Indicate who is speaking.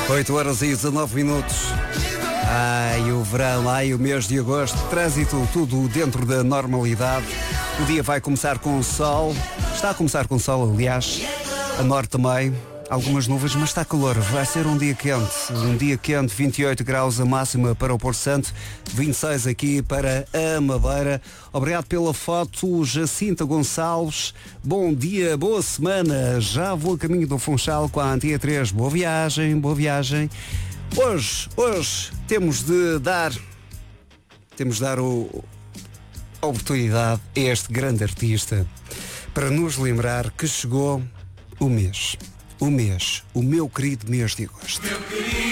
Speaker 1: 8h19. Ai, o verão, ai, o mês de agosto, trânsito, tudo dentro da normalidade. O dia vai começar com sol, está a começar com sol, aliás, a norte também, algumas nuvens, mas está calor, vai ser um dia quente, 28 graus a máxima para o Porto Santo, 26 aqui para a Madeira. Obrigado pela foto, Jacinta Gonçalves, bom dia, boa semana, já vou a caminho do Funchal com a Antena 3, boa viagem. Hoje temos de dar a oportunidade a este grande artista para nos lembrar que chegou o meu querido mês de agosto.